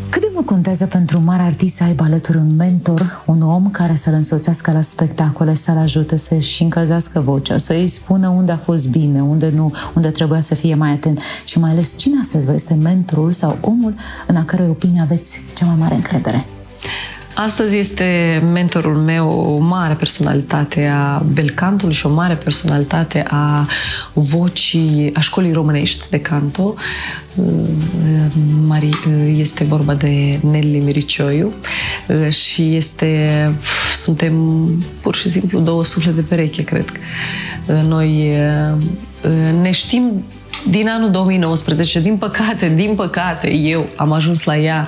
Cât de mult contează pentru un mare artist să aibă alături un mentor, un om care să-l însoțească la spectacole, să-l ajute să-și încălzească vocea, să-i spună unde a fost bine, unde nu, unde trebuia să fie mai atent și mai ales cine astăzi vă este mentorul sau omul în a cărui opinie aveți cea mai mare încredere? Astăzi este mentorul meu o mare personalitate a belcantului și o mare personalitate a vocii, a școlii românești de canto. Este vorba de Nelly Miricioiu și suntem pur și simplu două suflete pereche, cred. Noi ne știm din anul 2019. Din păcate, eu am ajuns la ea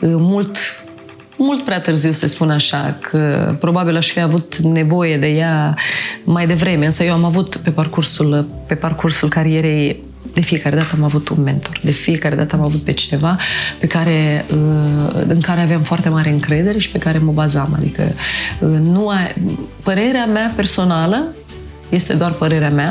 mult prea târziu, se spune așa, că probabil aș fi avut nevoie de ea mai devreme, însă eu am avut pe parcursul carierei, de fiecare dată am avut un mentor, de fiecare dată am avut pe cineva în care aveam foarte mare încredere și pe care mă bazam. Adică părerea mea personală este doar părerea mea,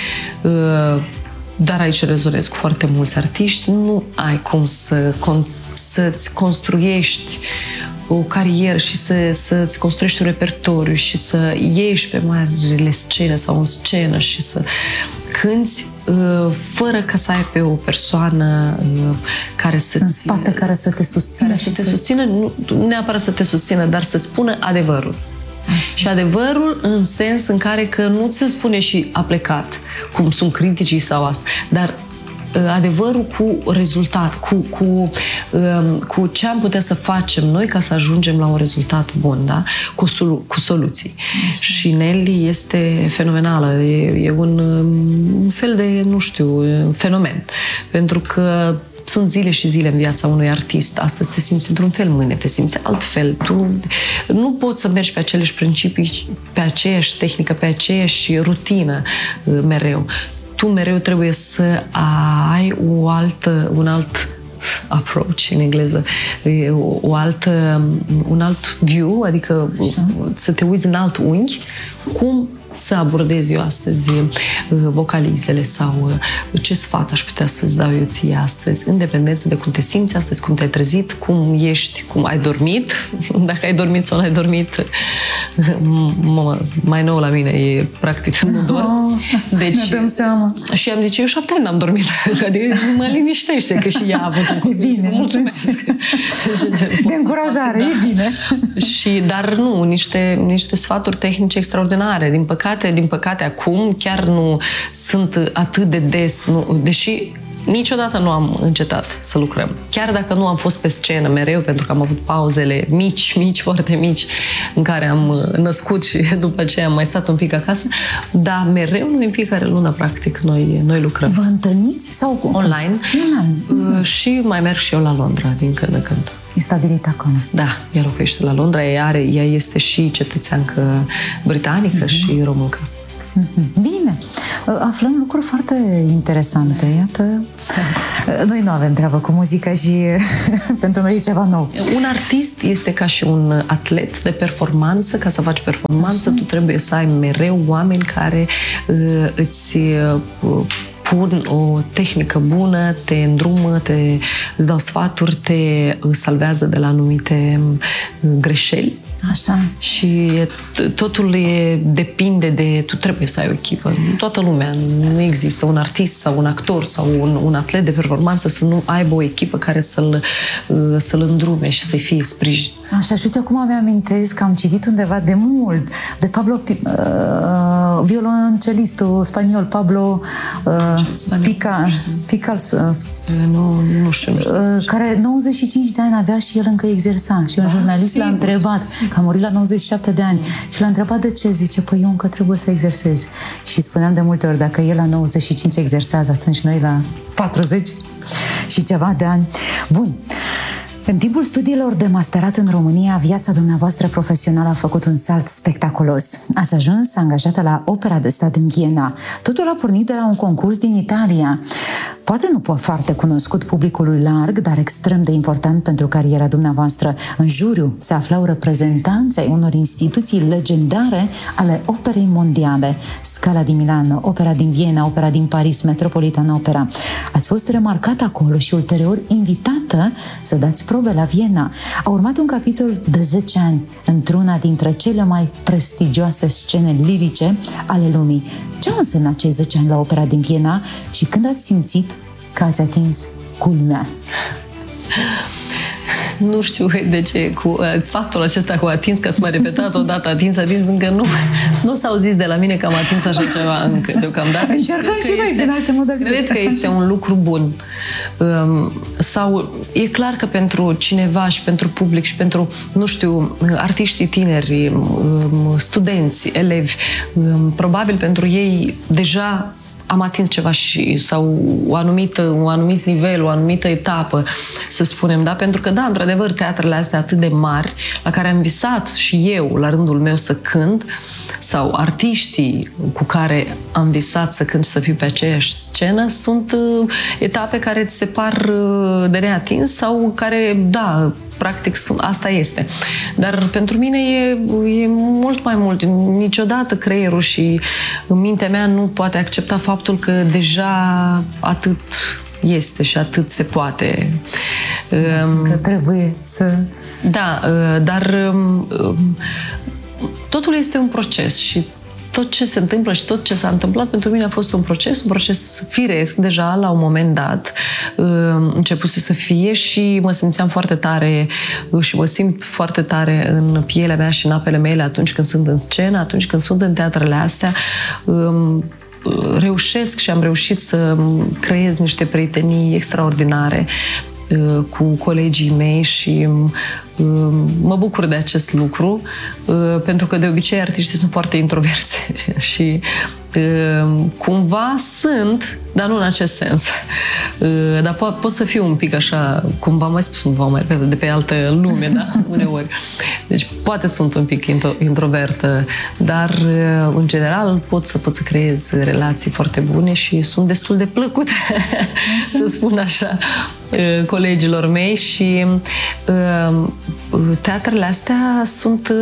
dar aici rezonez cu foarte mulți artiști. Nu ai cum să-ți construiești o carieră și să-ți construiești un repertoriu și să ieși pe marile scene sau în scenă și să cânti fără ca să ai pe o persoană care să-ți... În spate, care să te susțină. Nu neapărat să te susțină, dar să-ți spună adevărul. Așa. Și adevărul în sens în care că nu ți se spune și a plecat, cum sunt criticii sau asta, dar adevărul cu rezultat, cu ce am putea să facem noi ca să ajungem la un rezultat bun, da? Cu soluții. Așa. Și Nelly este fenomenală, e un fel de, nu știu, fenomen. Pentru că sunt zile și zile în viața unui artist. Astăzi te simți într-un fel, mâine te simți altfel. Tu nu poți să mergi pe aceleași principii, pe aceeași tehnică, pe aceeași rutină mereu. Tu mereu trebuie să ai un alt approach în engleză, un alt view, adică să te uiți în alt unghi, cum să abordez eu astăzi vocalizele sau ce sfat aș putea să-ți dau eu ție astăzi, în dependență de cum te simți astăzi, cum te-ai trezit, cum ești, cum ai dormit, dacă ai dormit sau nu ai dormit. Mai nou la mine e practic nu dorm. Deci, ne dăm seama. Și am zis, eu 7 ani n-am dormit. Adică mă liniștește că și ea a avut. E bine. Mulțumesc. De încurajare, da. E bine. Dar nu, niște sfaturi tehnice extraordinare. Din păcate, acum chiar nu sunt atât de des, deși niciodată nu am încetat să lucrăm. Chiar dacă nu am fost pe scenă mereu, pentru că am avut pauzele mici, foarte mici, în care am născut și după aceea am mai stat un pic acasă, dar mereu, noi în fiecare lună, practic, noi lucrăm. Vă întâlniți? Sau online. Și mai merg și eu la Londra, din când în când. E stabilit acolo. Da, ea locuiește la Londra, ea este și cetățeancă britanică și româncă. Bine, aflăm lucruri foarte interesante. Iată, noi nu avem treabă cu muzica și pentru noi e ceva nou. Un artist este ca și un atlet de performanță. Ca să faci performanță, tu trebuie să ai mereu oameni care îți pun o tehnică bună, te îndrumă, îți dau sfaturi, te salvează de la anumite greșeli. Așa. Și totul depinde de... Tu trebuie să ai o echipă. Toată lumea. Nu există un artist sau un actor sau un atlet de performanță să nu aibă o echipă care să-l îndrume și să-i fie sprijin. Așa, și uite, acum mi-amintesc că am citit undeva de mult de Pablo, violoncelistul spaniol, Pablo Picasso. Nu știu. Care 95 de ani avea și el încă exersa. Și un jurnalist l-a întrebat, că a murit la 97 de ani, și l-a întrebat de ce. Zice, păi eu încă trebuie să exersez. Și spuneam de multe ori, dacă el la 95 exersează, atunci noi la 40 și ceva de ani. Bun. În timpul studiilor de masterat în România, viața dumneavoastră profesională a făcut un salt spectaculos. Ați ajuns angajată la Opera de Stat în Viena. Totul a pornit de la un concurs din Italia. Poate nu foarte cunoscut publicului larg, dar extrem de important pentru cariera dumneavoastră. În juriu se aflau reprezentanți ai unor instituții legendare ale operei mondiale. Scala din Milano, Opera din Viena, Opera din Paris, Metropolitan Opera. Ați fost remarcat acolo și ulterior invitată așteaptă să dați probe la Viena. A urmat un capitol de 10 ani într-una dintre cele mai prestigioase scene lirice ale lumii. Ce au însemnat cei 10 ani la opera din Viena și când ați simțit că ați atins culmea? Nu știu de ce, cu faptul acesta cu atins, că ați mai repetat odată atins, încă nu s-au zis de la mine că am atins așa ceva încă deocamdată. Încercăm și noi din alte modalități. Cred că este un lucru bun. Sau e clar că pentru cineva și pentru public și pentru, nu știu, artiștii tineri, studenți, elevi, probabil pentru ei deja am atins ceva sau un anumit nivel, o anumită etapă, să spunem, da? Pentru că, da, într-adevăr, teatrele astea atât de mari, la care am visat și eu, la rândul meu, să cânt, sau artiștii cu care am visat să cânt și să fiu pe aceeași scenă, sunt etape care ți se par de neatins sau care, da, practic, asta este. Dar pentru mine e mult mai mult. Niciodată creierul și mintea mea nu poate accepta faptul că deja atât este și atât se poate. Că trebuie să... Da, dar totul este un proces și tot ce se întâmplă și tot ce s-a întâmplat pentru mine a fost un proces firesc deja la un moment dat. Începuse să fie și mă simțeam foarte tare și mă simt foarte tare în pielea mea și în apele mele atunci când sunt în scenă, atunci când sunt în teatrele astea. Reușesc și am reușit să creez niște prietenii extraordinare cu colegii mei și mă bucur de acest lucru, pentru că de obicei artiștii sunt foarte introverți și cumva sunt, dar nu în acest sens. Dar pot să fiu un pic așa, cum v-am mai spus, de pe altă lume, da? Uneori. Deci poate sunt un pic introvertă, dar în general pot să creez relații foarte bune și sunt destul de plăcute, să spun așa, colegilor mei și teatrele astea sunt,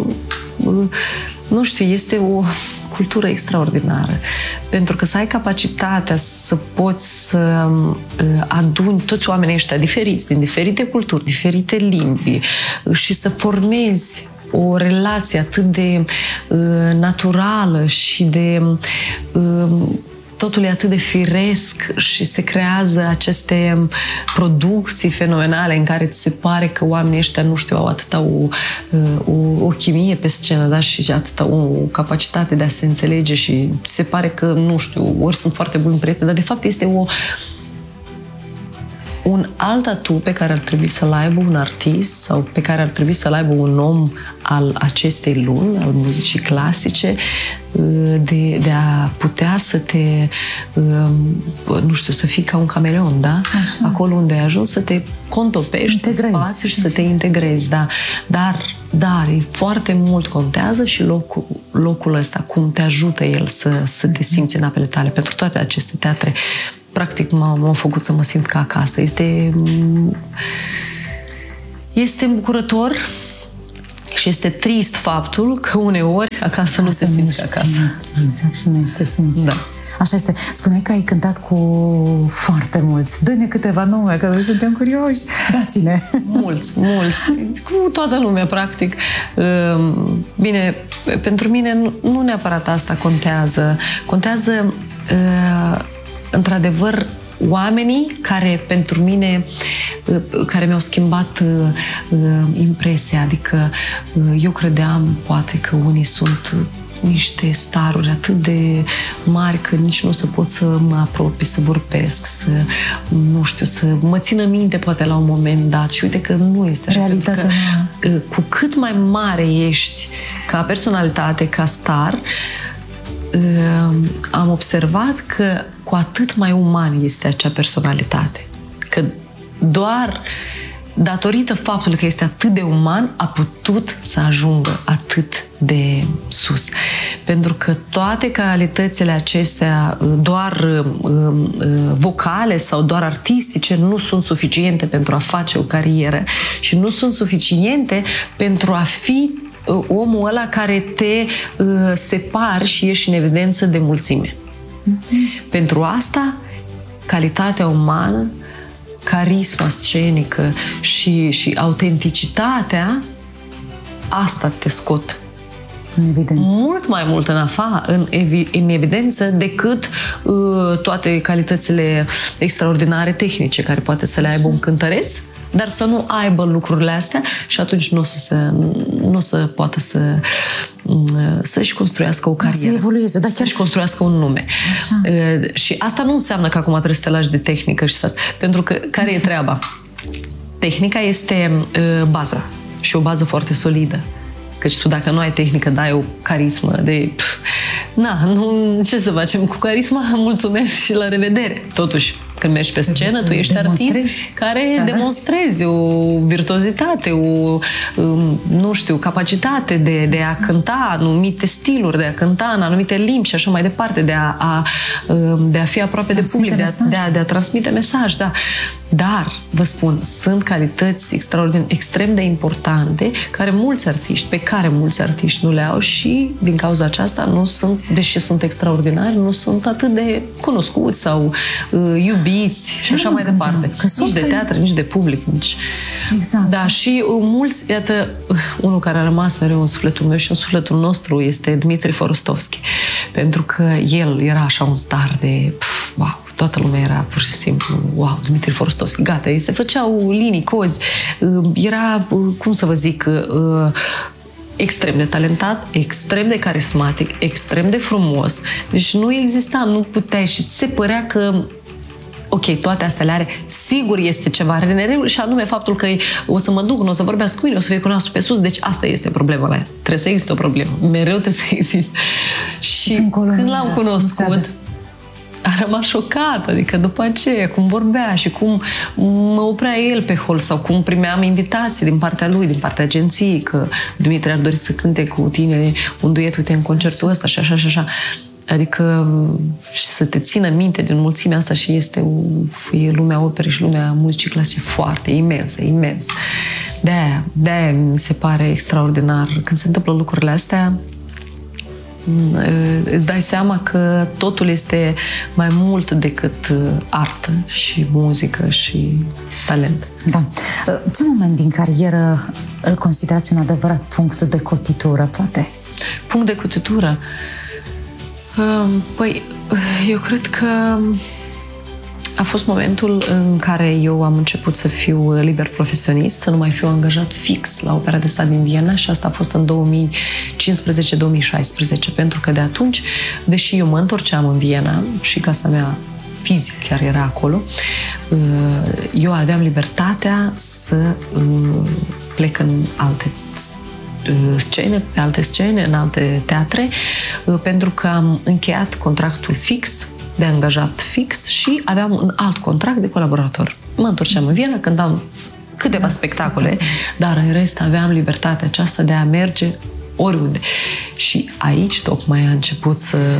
nu știu, este o cultură extraordinară. Pentru că să ai capacitatea să poți să aduni toți oamenii ăștia diferiți, din diferite culturi, diferite limbi și să formezi o relație atât de naturală și de totul e atât de firesc și se creează aceste producții fenomenale în care ți se pare că oamenii ăștia, nu știu, au atâta o chimie pe scenă, da? Și atâta o capacitate de a se înțelege și se pare că, nu știu, ori sunt foarte buni prieteni, dar de fapt este un alt atu pe care ar trebui să-l aibă un artist sau pe care ar trebui să-l aibă un om al acestei lumi, al muzicii clasice, de a putea să te, nu știu, să fii ca un cameleon, da? Așa. Acolo unde ai ajuns să te contopești în spațiu și să te integrezi, da? Dar foarte mult contează și locul ăsta, cum te ajută el să te simți în apele tale. Pentru toate aceste teatre, practic m-au făcut să mă simt ca acasă. Este îmbucurător și este trist faptul că uneori acasă nu te simți ca acasă. Exact, și nu te simți. Da. Așa este. Spuneai că ai cântat cu foarte mulți. Dă-ne câteva nume, că noi suntem curioși. Dați-ne! Mulți. Cu toată lumea, practic. Bine, pentru mine nu neapărat asta contează. Contează într-adevăr oamenii care pentru mine, care mi-au schimbat impresia, adică eu credeam poate că unii sunt niște staruri atât de mari că nici nu o să pot să mă apropii, să vorbesc, nu știu, să mă țină minte poate la un moment dat și uite că nu este așa. Realitatea. Cu cât mai mare ești ca personalitate, ca star, am observat că cu atât mai uman este acea personalitate. Că doar datorită faptului că este atât de uman, a putut să ajungă atât de sus. Pentru că toate calitățile acestea, doar vocale sau doar artistice, nu sunt suficiente pentru a face o carieră și nu sunt suficiente pentru a fi omul ăla care te separi și ieși în evidență de mulțime. Pentru asta, calitatea umană carisma scenică și autenticitatea, asta te scot în evidență. mult mai mult în evidență decât toate calitățile extraordinare tehnice care poate să le aibă un cântăreț, dar să nu aibă lucrurile astea și atunci nu o să poată să-și construiască o carieră, să evolueze, dar să-și construiască un nume. Așa. Și asta nu înseamnă că acum trebuie să te lași de tehnică și pentru că care e treaba? Tehnica este baza și o bază foarte solidă. Căci tu dacă nu ai tehnică, dai o carismă de... ce să facem cu carisma? Mulțumesc și la revedere. Totuși, când mergi pe scenă, tu ești artist care demonstrezi o virtuozitate, nu știu, capacitate de a cânta anumite stiluri, de a cânta în anumite limbi și așa mai departe, de a fi aproape de public, de a transmite mesaj. Da. Dar, vă spun, sunt calități extrem de importante pe care mulți artiști nu le au și din cauza aceasta nu sunt, deși sunt extraordinari, nu sunt atât de cunoscuți sau iubiți și așa mai departe. Nici de teatru, nici de public, nici... Exact. Da, și mulți, iată, unul care a rămas mereu în sufletul meu și în sufletul nostru este Dmitri Forostovski. Pentru că el era așa un star de... wow! Toată lumea era pur și simplu, wow, Dmitri Forostovski, gata, se făceau linii, cozi, era, cum să vă zic, extrem de talentat, extrem de carismatic, extrem de frumos. Deci nu exista, nu puteai și ți se părea că ok, toate astea le are, sigur este ceva în neregulă și anume faptul că o să mă duc, nu o să vorbească cu mine, o să fie cu nasul pe sus, deci asta este problema la ea. Trebuie să existe o problemă, mereu trebuie să existe. Și când l-am cunoscut, a rămas șocată, adică după aceea, cum vorbea și cum mă oprea el pe hol sau cum primeam invitații din partea lui, din partea agenției, că Dumitru ar dori să cânte cu tine un duet, uite, în concertul ăsta și așa și așa. Adică și să te țină minte din mulțimea asta și e lumea operei și lumea muzicii clasice foarte imensă. De-aia mi se pare extraordinar. Când se întâmplă lucrurile astea, îți dai seama că totul este mai mult decât artă și muzică și talent. Da. Ce moment din carieră îl considerați un adevărat punct de cotitură, poate? Punct de cotitură? Păi, eu cred că a fost momentul în care eu am început să fiu liber profesionist, să nu mai fiu angajat fix la Opera de Stat din Viena și asta a fost în 2015-2016, pentru că de atunci, deși eu mă întorceam în Viena și casa mea fizic chiar era acolo, eu aveam libertatea să plec în alte pe alte scene, în alte teatre, pentru că am încheiat contractul fix, de angajat fix și aveam un alt contract de colaborator. Mă întorceam în Viena, cântam câteva spectacole, dar în rest aveam libertatea aceasta de a merge oriunde. Și aici tocmai a început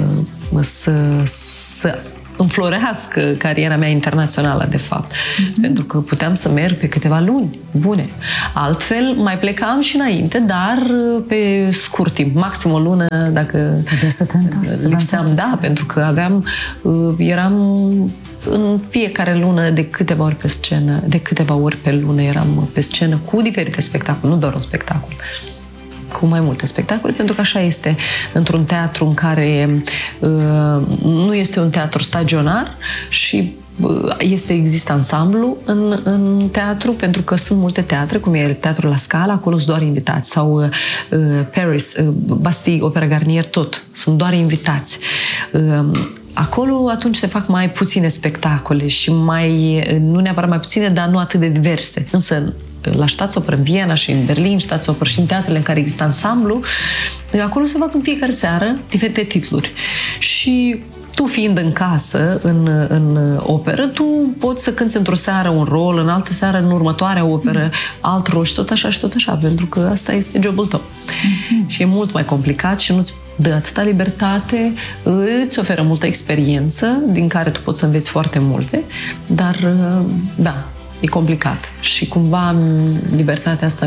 să înflorească cariera mea internațională, de fapt. Pentru că puteam să merg pe câteva luni bune. Altfel, mai plecam și înainte, dar pe scurt timp, maxim o lună, dacă trebuie să te întorci. Da, pentru că eram în fiecare lună de câteva ori pe scenă, de câteva ori pe lună eram pe scenă cu diferite spectacole, nu doar un spectacol, cu mai multe spectacole, pentru că așa este într-un teatru în care nu este un teatru stagionar și există ansamblu în teatru, pentru că sunt multe teatre, cum e Teatrul La Scala, acolo sunt doar invitați, sau Paris, Bastille, Opera Garnier, tot, sunt doar invitați. Acolo atunci se fac mai puține spectacole și nu neapărat mai puține, dar nu atât de diverse. Însă la Staatsoper în Viena și în Berlin, Staatsoper și în teatrele în care există ansamblu, acolo se fac în fiecare seară diferite titluri. Și tu fiind în casă, în operă, tu poți să cânti într-o seară un rol, în altă seară, în următoarea operă, alt rol și tot așa, pentru că asta este jobul tău. Și e mult mai complicat și nu-ți dă atâta libertate, îți oferă multă experiență, din care tu poți să înveți foarte multe, dar, da, e complicat. Și cumva libertatea asta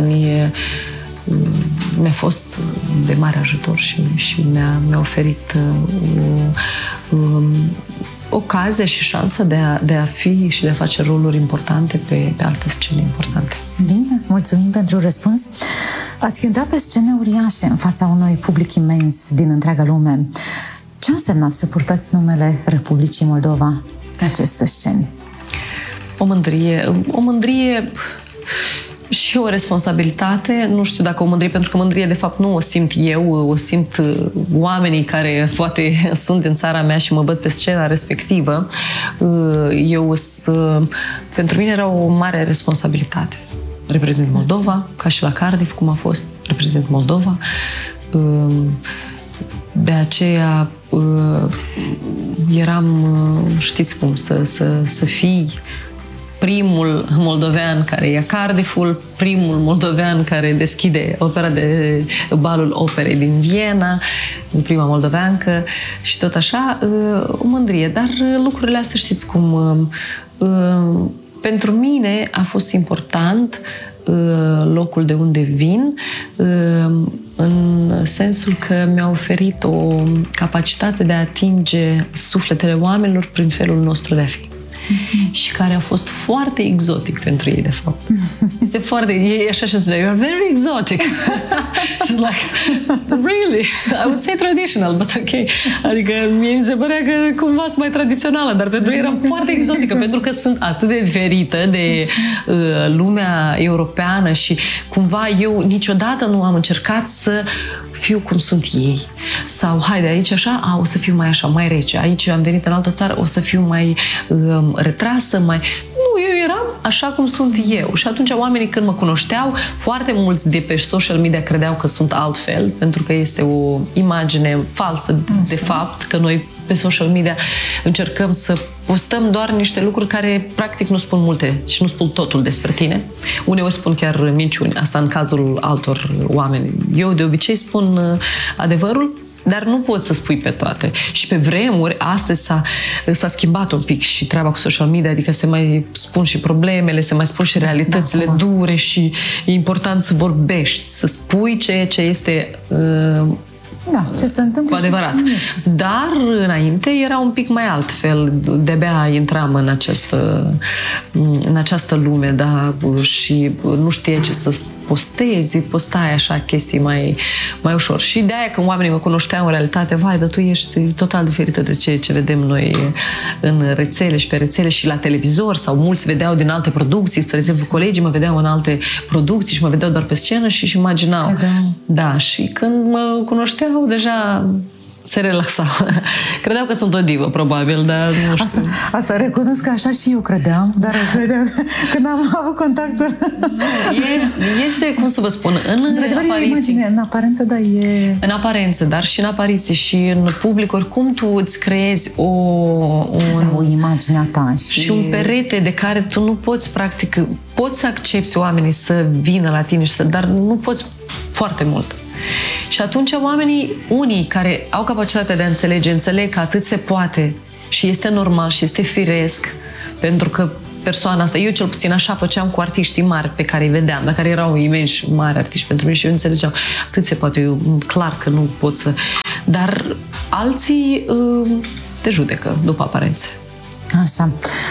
mi-a fost de mare ajutor și mi-a oferit ocazia și șansa de a fi și de a face roluri importante pe alte scene importante. Bine, mulțumim pentru răspuns. Ați cântat pe scene uriașe în fața unui public imens din întreaga lume. Ce a însemnat să purtați numele Republicii Moldova pe aceste scene? O mândrie și o responsabilitate, nu știu dacă o mândrie, pentru că mândrie de fapt nu o simt eu, o simt oamenii care poate sunt în țara mea și mă văd pe scena respectivă. Pentru mine era o mare responsabilitate. Reprezint Moldova, ca și la Cardiff, cum a fost, reprezint Moldova. De aceea eram, știți cum, să fii primul moldovean care ia Cardifful, primul moldovean care deschide opera de balul operei din Viena, prima moldoveancă și tot așa, o mândrie. Dar lucrurile astea, știți cum, pentru mine a fost important locul de unde vin, în sensul că mi-a oferit o capacitate de a atinge sufletele oamenilor prin felul nostru de a fi. Și care a fost foarte exotic pentru ei, de fapt. Este foarte... E așa și spune, you're very exotic. She's like, really? I would say traditional, but ok. Adică mie mi se părea că cumva sunt mai tradițională, dar pentru ei era foarte exotică, pentru că sunt atât de diferită de lumea europeană și cumva eu niciodată nu am încercat să fiu cum sunt ei. Sau, haide, aici așa, o să fiu mai așa, mai rece. Aici am venit în altă țară, o să fiu mai retrasă, mai... Nu, eu eram așa cum sunt eu. Și atunci oamenii când mă cunoșteau, foarte mulți de pe social media credeau că sunt altfel, pentru că este o imagine falsă, de fapt, că noi pe social media încercăm să postăm doar niște lucruri care practic nu spun multe și nu spun totul despre tine. Uneori spun chiar minciuni, asta în cazul altor oameni. Eu de obicei spun adevărul, dar nu poți să spui pe toate. Și pe vremuri, astăzi s-a schimbat un pic și treaba cu social media, adică se mai spun și problemele, se mai spun și realitățile dure și e important să vorbești, să spui ceea ce este ce se întâmplă cu adevărat. Dar înainte era un pic mai altfel. De-abia intram în această lume, da, și nu știe ce să postezi, postai așa chestii mai ușor. Și de-aia când oamenii mă cunoșteau în realitate, vai, dar tu ești total diferită de ceea ce vedem noi în rețele și pe rețele și la televizor, sau mulți vedeau din alte producții, spre exemplu, colegii mă vedeau în alte producții și mă vedeau doar pe scenă și imaginau. Da, și când mă cunoșteau, deja se relaxau. Credeau că sunt o divă, probabil, dar nu știu. Asta recunosc că așa și eu credeam, dar când am avut contactul... Este, cum să vă spun, în apariție. În aparență, da, e... În aparență, dar și în apariție și în public, oricum tu îți creezi o imagine a ta. Și un perete de care tu nu poți, practic, poți să accepti oamenii să vină la tine, dar nu poți foarte mult. Și atunci oamenii, unii care au capacitatea de a înțeleg că atât se poate și este normal și este firesc, pentru că persoana asta, eu cel puțin așa făceam cu artiștii mari pe care îi vedeam, dar care erau imensi mari artiști pentru mine și eu înțelegeam, atât se poate, eu clar că nu pot să... Dar alții te judecă după aparențe. Așa.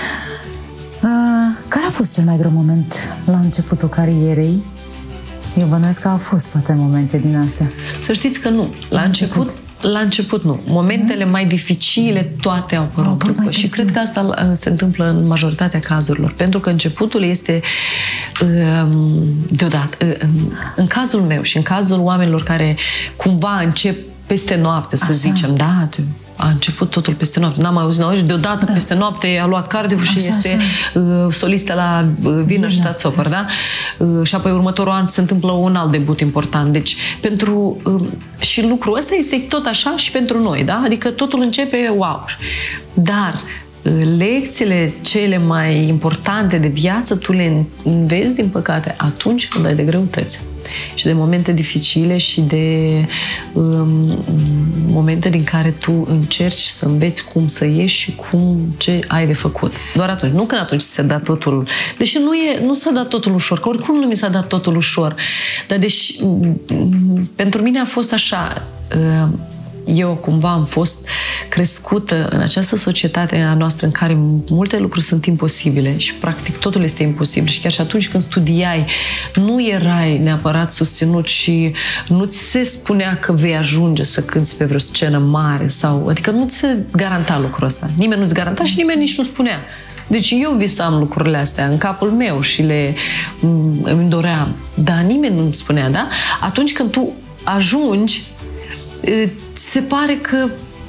Care a fost cel mai greu moment la începutul carierei? Eu bănuiesc că au fost poate momente din astea. Să știți că nu. La început nu. Momentele mai dificile toate au apărut după. Și cred că asta se întâmplă în majoritatea cazurilor. Pentru că începutul este deodată. În cazul meu și în cazul oamenilor care cumva încep peste noapte, să zicem, da, a început totul peste noapte. N-am mai auzit, deodată peste noapte a luat Cardiff și este solistă la Wiener Staatsoper, da? Și apoi următorul an se întâmplă un alt debut important. Deci, și lucrul ăsta este tot așa și pentru noi, da? Adică totul începe, wow! Dar lecțiile cele mai importante de viață tu le înveți, din păcate, atunci când ai de greutăți și de momente dificile și de momente din care tu încerci să înveți cum să ieși și ce ai de făcut. Doar atunci. Nu când atunci se dă totul. Deși nu s-a dat totul ușor, că oricum nu mi s-a dat totul ușor. Dar pentru mine a fost așa... eu cumva am fost crescută în această societate a noastră în care multe lucruri sunt imposibile și practic totul este imposibil și chiar și atunci când studiai nu erai neapărat susținut și nu ți se spunea că vei ajunge să cânți pe vreo scenă mare sau, adică nu ți se garanta lucrul ăsta. Nimeni nu-ți garanta și nimeni nici nu spunea. Deci eu visam lucrurile astea în capul meu și îmi doream, dar nimeni nu-mi spunea, da? Atunci când tu ajungi, se pare că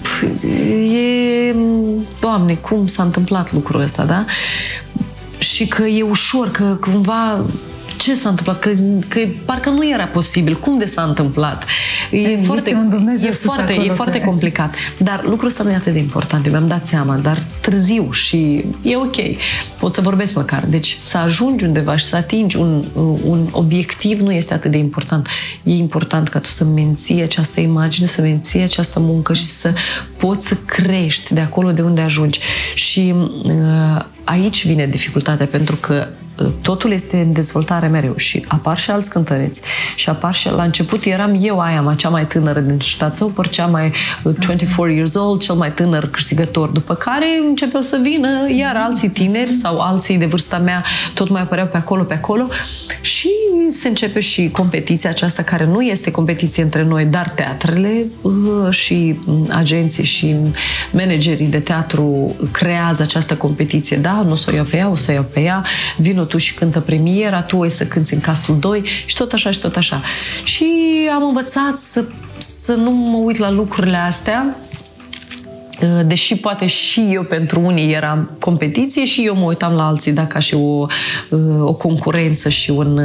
Doamne, cum s-a întâmplat lucrul ăsta, da? Și că e ușor, că cumva ce s-a întâmplat? Că parcă nu era posibil. Cum de s-a întâmplat? E foarte complicat. Dar lucrul ăsta nu e atât de important. Eu mi-am dat seama, dar târziu și e ok. Pot să vorbesc măcar. Deci să ajungi undeva și să atingi un obiectiv nu este atât de important. E important ca tu să menții această imagine, să menții această muncă și să poți să crești de acolo de unde ajungi. Și aici vine dificultatea, pentru că totul este în dezvoltare mereu și apar și alți cântăreți și apar și la început eram eu aia cea mai tânără din Staatsoper, cea mai 24 years old, cel mai tânăr câștigător, după care începeau să vină iar alții tineri sau alții de vârsta mea tot mai apăreau pe acolo și se începe și competiția aceasta care nu este competiție între noi, dar teatrele și agenții și managerii de teatru creează această competiție, da? Nu o să o iau pe ea, o să o iau pe ea, vină tu și cântă premiera, tu o să cânti în castul 2 și tot așa și tot așa. Și am învățat să nu mă uit la lucrurile astea, deși poate și eu pentru unii era competiție și eu mă uitam la alții, da, ca și o concurență și un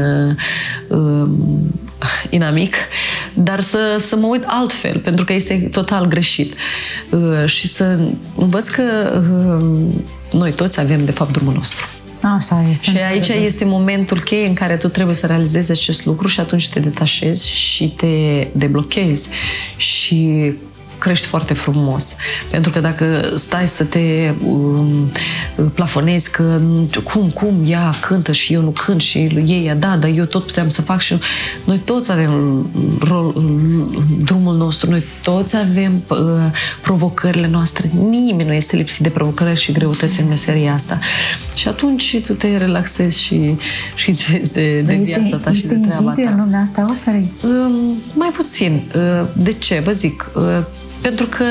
inamic, dar să mă uit altfel, pentru că este total greșit. Și să învăț că noi toți avem, de fapt, drumul nostru. Așa este. Și aici este momentul cheie în care tu trebuie să realizezi acest lucru și atunci te detașezi și te deblochezi și crești foarte frumos. Pentru că dacă stai să te plafonezi că cum ea cântă și eu nu cânt și ei da, dar eu tot puteam să fac și noi toți avem drumul nostru, noi toți avem provocările noastre. Nimeni nu este lipsit de provocări și greutăți în meseria asta. Și atunci tu te relaxezi și îți vezi de viața ta și de treaba ta. Este în lumea asta operei? Mai puțin. De ce? Vă zic, pentru că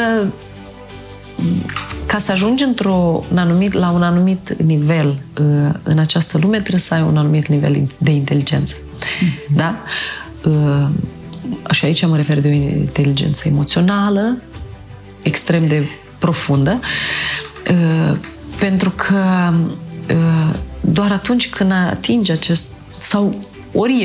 ca să ajungi la un anumit nivel în această lume, trebuie să ai un anumit nivel de inteligență. Da? Și aici mă refer de o inteligență emoțională, extrem de profundă, pentru că doar atunci când atingi acest, sau ori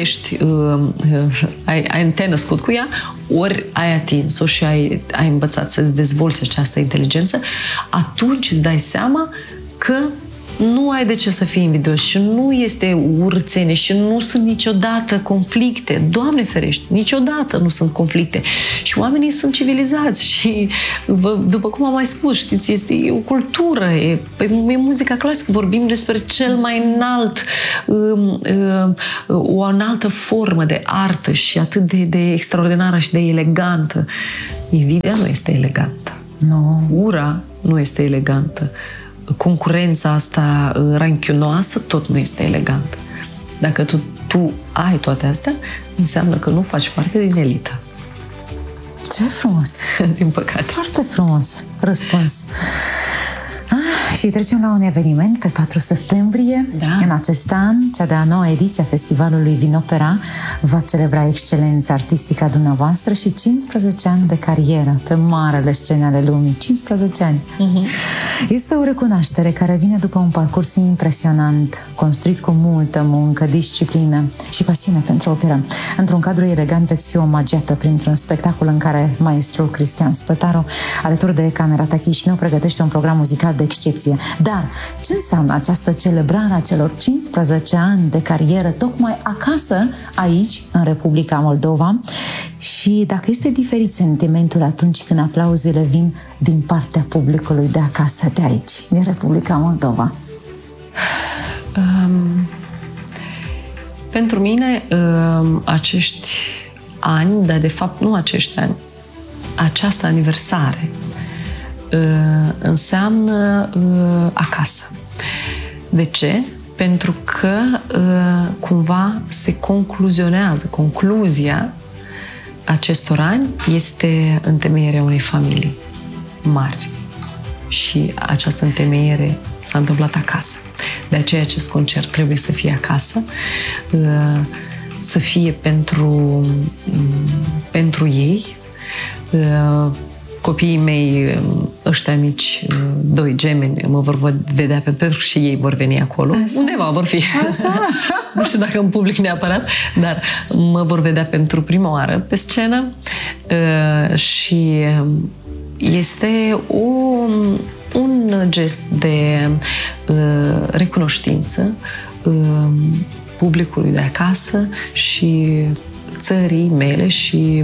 ai te născut cu ea, ori ai atins-o și ai învățat să-ți dezvolți această inteligență, atunci îți dai seama că nu ai de ce să fii invidios și nu este urțenie și nu sunt niciodată conflicte. Doamne ferește, niciodată nu sunt conflicte. Și oamenii sunt civilizați și, după cum am mai spus, știți, este o cultură, e muzica clasică, vorbim despre cel mai înalt, o înaltă formă de artă și atât de extraordinară și de elegantă. Invidia nu este elegantă. Nu. Ura nu este elegantă. Concurența asta ranchionoasă tot nu este elegantă. Dacă tu ai toate astea, înseamnă că nu faci parte din elită. Ce frumos! Din păcate. Foarte frumos răspuns. Și trecem la un eveniment pe 4 septembrie. Da. În acest an, cea de-a 9-a ediție a Festivalului Vinopera va celebra excelența artistică a dumneavoastră și 15 ani de carieră pe marele scene ale lumii. 15 ani. Este o recunoaștere care vine după un parcurs impresionant, construit cu multă muncă, disciplină și pasiune pentru operă. Într-un cadru elegant veți fi omagiată printr-un spectacol în care maestrul Cristian Spătaru, alături de Camerata Chișinău, pregătește un program muzical de excepție. Dar ce înseamnă această celebrare a celor 15 ani de carieră tocmai acasă, aici, în Republica Moldova? Și dacă este diferit sentimentul atunci când aplauzele vin din partea publicului de acasă, de aici, din Republica Moldova? Pentru mine, acești ani, dar de fapt nu acești ani, această aniversare înseamnă acasă. De ce? Pentru că cumva se concluzionează, concluzia acestor ani este întemeierea unei familii mari. Și această întemeiere s-a întâmplat acasă. De aceea acest concert trebuie să fie acasă, să fie pentru ei. Copiii mei, ăștia mici, 2 gemeni, mă vor vedea pentru că și ei vor veni acolo. Așa. Undeva vor fi. Așa. Nu știu dacă în public neapărat, dar mă vor vedea pentru prima oară pe scenă și este un gest de recunoștință publicului de acasă și țării mele și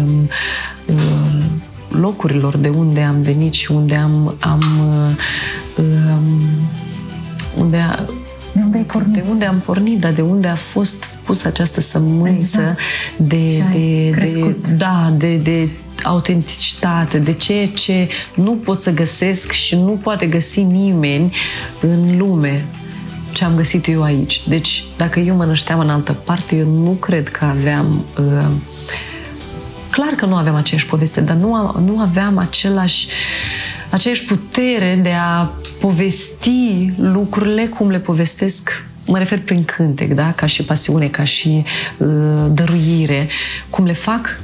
locurilor de unde am venit și unde de unde ai pornit? De unde am pornit, dar de unde a fost pusă această sămânță de autenticitate, de ceea ce nu pot să găsesc și nu poate găsi nimeni în lume ce am găsit eu aici. Deci, dacă eu mă nășteam în altă parte, eu nu cred că aveam... clar că nu aveam aceeași poveste, dar nu aveam aceeași putere de a povesti lucrurile cum le povestesc, mă refer prin cântec, da? Ca și pasiune, ca și dăruire, cum le fac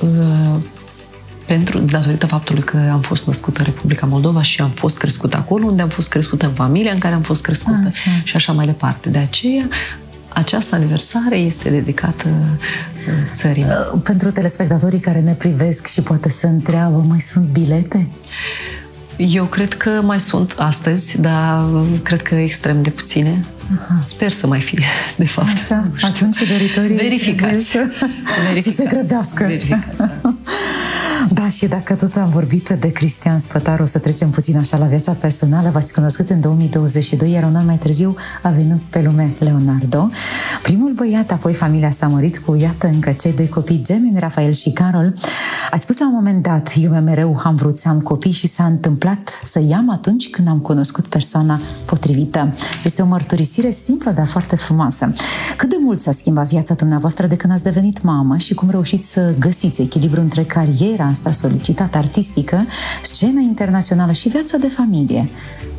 datorită faptului că am fost născută în Republica Moldova și am fost crescută acolo, unde am fost crescută, în familia în care am fost crescută și așa mai departe. De aceea, această aniversare este dedicată țării. Pentru telespectatorii care ne privesc și poate se întreabă, mai sunt bilete? Eu cred că mai sunt astăzi, dar cred că extrem de puține. Aha. Sper să mai fie, de fapt. Așa, atunci doritorii verificați. Să se grăbească. Verificați, da. Da, și dacă tot am vorbit de Cristian Spătaru, o să trecem puțin așa la viața personală. V-ați cunoscut în 2022, iar un an mai târziu a venit pe lume Leonardo. Primul băiat, apoi familia s-a mărit cu, iată, încă cei 2 copii gemeni, Rafael și Carol. Ați spus la un moment dat, eu mereu am vrut să am copii și s-a întâmplat să i-am atunci când am cunoscut persoana potrivită. Este o mărturisire simplă, dar foarte frumoasă. Cât de mult s-a schimbat viața dumneavoastră de când ați devenit mamă și cum reușiți să găsiți echilibru între cariera asta solicitată artistică, scena internațională și viața de familie?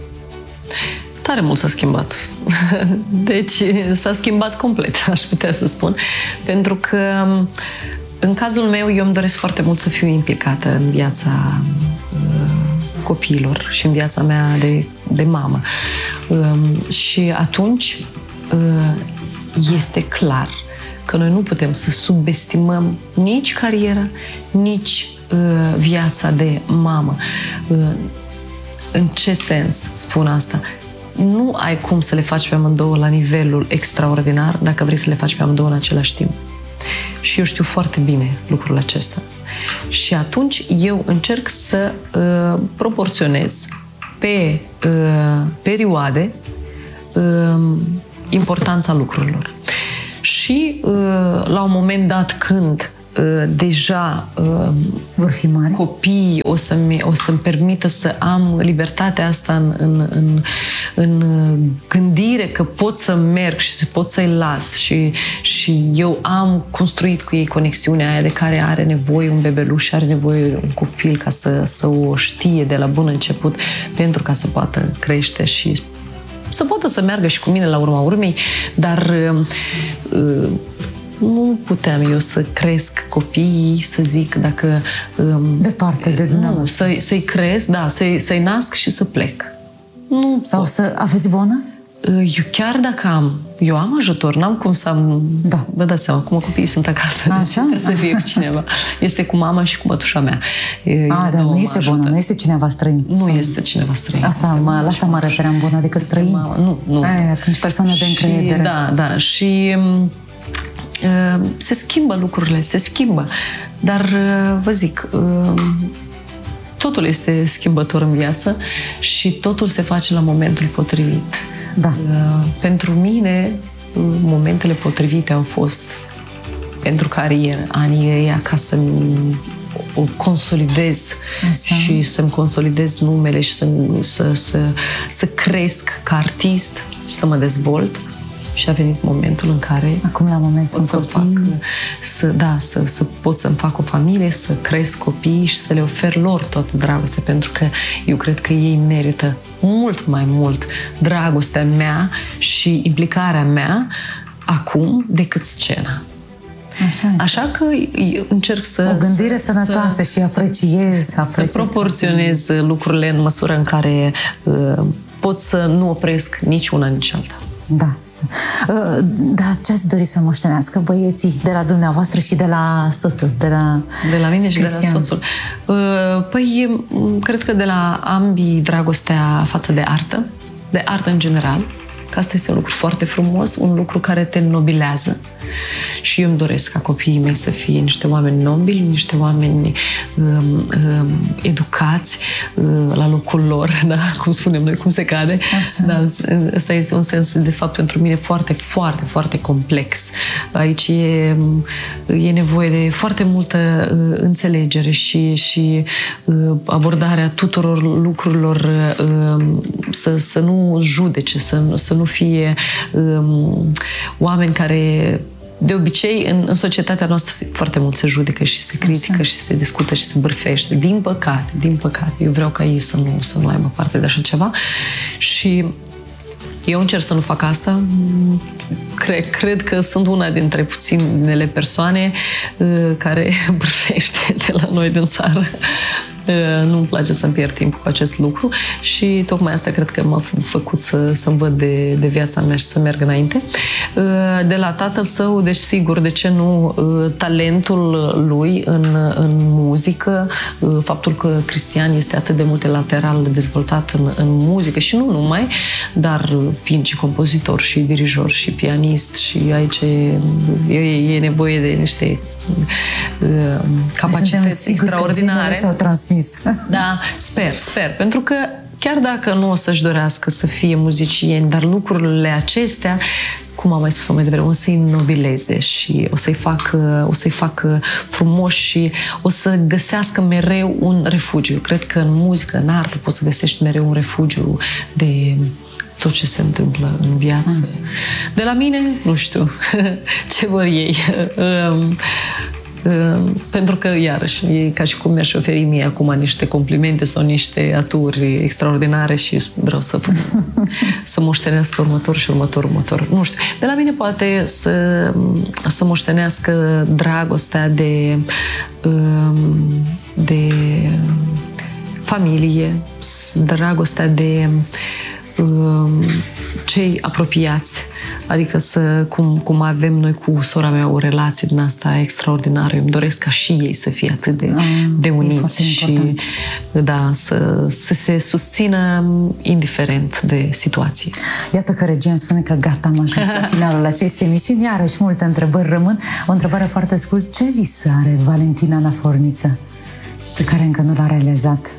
Tare mult s-a schimbat. Deci s-a schimbat complet, aș putea să spun. Pentru că în cazul meu, eu îmi doresc foarte mult să fiu implicată în viața copiilor și în viața mea de mamă. Și atunci este clar că noi nu putem să subestimăm nici cariera, nici viața de mamă. În ce sens spun asta? Nu ai cum să le faci pe amândouă la nivelul extraordinar dacă vrei să le faci pe amândouă în același timp. Și eu știu foarte bine lucrul acesta. Și atunci eu încerc să proporționez pe perioade importanța lucrurilor. Și la un moment dat când deja vor fi mari, copiii o să-mi permită să am libertatea asta în gândire că pot să merg și pot să-i las și eu am construit cu ei conexiunea aia de care are nevoie un bebeluș, are nevoie un copil ca să o știe de la bun început pentru ca să poată crește și să poată să meargă și cu mine la urma urmei, dar nu puteam eu să cresc copiii, să zic, dacă... departe de dumneavoastră. Să-i cresc, da, să-i nasc și să plec. Nu sau pot. Să aveți bonă? Eu chiar dacă eu am ajutor, n-am cum să am... Da. Vă dați seama, cum copiii sunt acasă. Așa? Să fie cu cineva. Este cu mama și cu mătușa mea. Dar nu este bonă, nu este cineva străin. Nu este cineva străin. La asta mă referam, bonă, adică străin. Nu. Atunci persoane de încredere. Da. Și se schimbă lucrurile, se schimbă. Dar, vă zic, totul este schimbător în viață și totul se face la momentul potrivit. Da. Pentru mine, momentele potrivite au fost pentru carieră, anii ăia, ca să o consolidez și să-mi consolidez numele și să cresc ca artist și să mă dezvolt. Și a venit momentul în care acum la moment pot să pot să-mi fac o familie, să cresc copii și să le ofer lor toată dragostea, pentru că eu cred că ei merită mult mai mult dragostea mea și implicarea mea acum decât scena. Așa că eu încerc să... O gândire sănătoasă și apreciez. Să proporționez lucrurile în măsură în care pot să nu opresc nici una, nici alta. Da. Da, ce-ați dori să moștenească băieții de la dumneavoastră și de la soțul? De la mine și Cristian. de la soțul. Păi, cred că de la ambii dragostea față de artă în general, că asta este un lucru foarte frumos, un lucru care te nobilează. Și eu îmi doresc ca copiii mei să fie niște oameni nobili, niște oameni educați la locul lor, da? Cum spunem noi, cum se cade. Da, ăsta este un sens, de fapt, pentru mine foarte, foarte, foarte complex. Aici e nevoie de foarte multă înțelegere și abordarea tuturor lucrurilor, să nu judece, să nu fie oameni care... De obicei, în societatea noastră foarte mult se judecă și se critică și se discută și se bârfește. Din păcate. Eu vreau ca ei să nu aibă parte de așa ceva și eu încerc să nu fac asta. Cred că sunt una dintre puținele persoane care bârfește de la noi din țară. Nu-mi place să-mi pierd timpul cu acest lucru și tocmai asta cred că m-a făcut să-mi văd de viața mea și să merg înainte. De la tatăl său, deci sigur, de ce nu, talentul lui în muzică, faptul că Cristian este atât de multilateral dezvoltat în muzică și nu numai, dar fiind și compozitor și dirijor și pianist și aici e nevoie de niște capacități extraordinare. S-au transmis. Da, sper. Pentru că chiar dacă nu o să-și dorească să fie muzicieni, dar lucrurile acestea, cum am mai spus mai devreme, o să-i nobileze și o să-i facă frumoși și o să găsească mereu un refugiu. Eu cred că în muzică, în artă, poți să găsești mereu un refugiu de tot ce se întâmplă în viață. De la mine, nu știu ce vor ei. Pentru că, iarăși, e ca și cum mi-aș oferi mie acum niște complimente sau niște aturi extraordinare și vreau să moștenească următor. Nu știu. De la mine poate să moștenească dragostea de familie, dragostea de cei apropiați, adică cum avem noi cu sora mea o relație din asta extraordinară. Eu îmi doresc ca și ei să fie atât de uniți și să se susțină indiferent de situație. Iată că regia îmi spune că gata, am ajuns la finalul acestei emisiuni. Iarăși multe întrebări rămân. O întrebare foarte scurt. Ce vis are Valentina Naforniță pe care încă nu l-a realizat?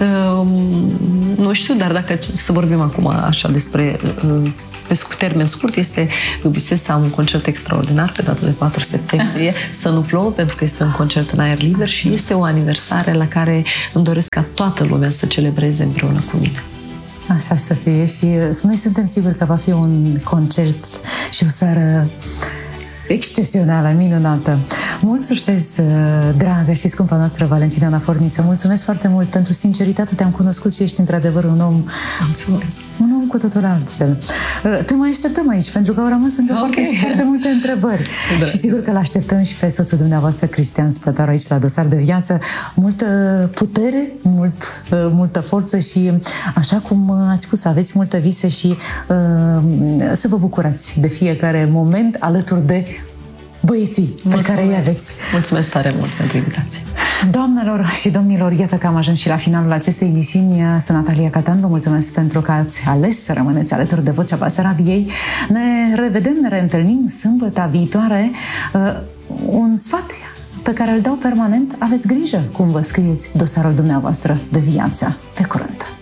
Nu știu, dar dacă să vorbim acum așa despre pe termen scurt, visez să am un concert extraordinar pe data de 4 septembrie, să nu plouă, pentru că este un concert în aer liber și este o aniversare la care îmi doresc ca toată lumea să celebreze împreună cu mine. Așa să fie și noi suntem siguri că va fi un concert și o seară excepțională, minunată. Mult succes, dragă și scumpa noastră Valentina Naforniță. Mulțumesc foarte mult pentru sinceritate. Te-am cunoscut și ești într-adevăr un om cu totul altfel. Te mai așteptăm aici, pentru că au rămas încă foarte multe întrebări. Da. Și sigur că l-așteptăm și pe soțul dumneavoastră, Cristian Spătaru, aici la Dosar de Viață. Multă putere, multă forță și, așa cum ați spus, aveți multă vise și să vă bucurați de fiecare moment alături de băieții pe care îi aveți. Mulțumesc tare mult pentru invitație. Doamnelor și domnilor, iată că am ajuns și la finalul acestei emisiuni. Sunt Natalia Catan, vă mulțumesc pentru că ați ales să rămâneți alături de Vocea Basarabiei. Ne revedem, ne reîntâlnim sâmbătă viitoare. Un sfat pe care îl dau permanent: aveți grijă cum vă scrieți dosarul dumneavoastră de viață. Pe curând!